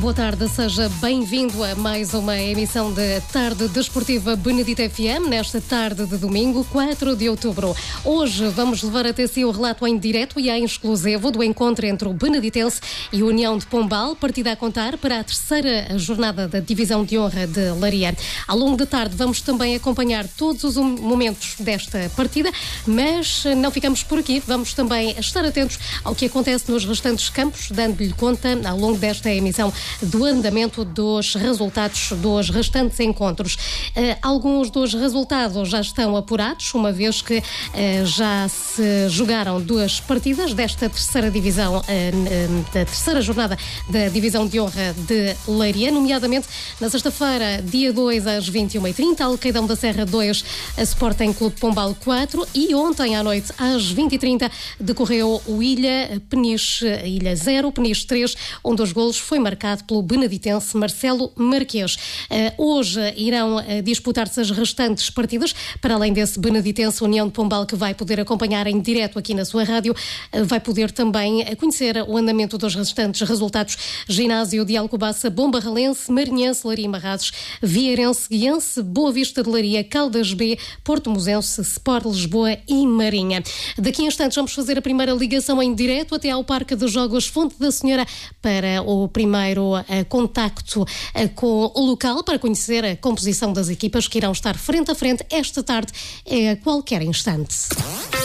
Boa tarde, seja bem-vindo a mais uma emissão de Tarde Desportiva Benedita FM, nesta tarde de domingo, 4 de outubro. Hoje vamos levar até si o relato em direto e em exclusivo do encontro entre o Beneditense e a União de Pombal, partida a contar para a terceira jornada da Divisão de Honra de Leiria. Ao longo da tarde vamos também acompanhar todos os momentos desta partida, mas não ficamos por aqui, vamos também estar atentos ao que acontece nos restantes campos, dando-lhe conta ao longo desta emissão do andamento dos resultados dos restantes encontros. Alguns dos resultados já estão apurados, uma vez que já se jogaram duas partidas desta terceira divisão, da terceira jornada da Divisão de Honra de Leiria, nomeadamente na sexta-feira, dia 2 às 21h30, Alcaidão da Serra 2, a Sporting Clube Pombal 4, e ontem à noite às 20h30 decorreu o Ilha 0, Peniche 3, onde os golos foi marcado pelo beneditense Marcelo Marquês. Hoje irão disputar-se as restantes partidas. Para além desse Beneditense, União de Pombal, que vai poder acompanhar em direto aqui na sua rádio, vai poder também conhecer o andamento dos restantes resultados. Ginásio de Alcobaça, Bombarralense, Marinhense, Leiria Marrazes, Vieirense, Guiense, Boa Vista de Leiria, Caldas B, Porto Mosense, Sport Lisboa e Marinha. Daqui a instantes vamos fazer a primeira ligação em direto até ao Parque de Jogos Fonte da Senhora para o primeiro contacto com o local, para conhecer a composição das equipas que irão estar frente a frente esta tarde a qualquer instante.